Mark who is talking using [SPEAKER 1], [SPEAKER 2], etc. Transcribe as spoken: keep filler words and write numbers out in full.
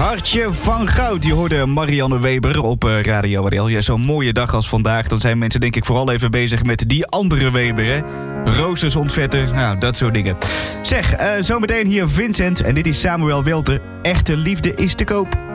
[SPEAKER 1] Hartje van goud. Je hoorde Marianne Weber op uh, Radio R L. Ja, zo'n mooie dag als vandaag. Dan zijn mensen denk ik vooral even bezig met die andere Weber, hè. Roosters ontvetten, nou, dat soort dingen. Zeg, uh, zometeen hier Vincent. En dit is Samuel Welter. Echte liefde is te koop.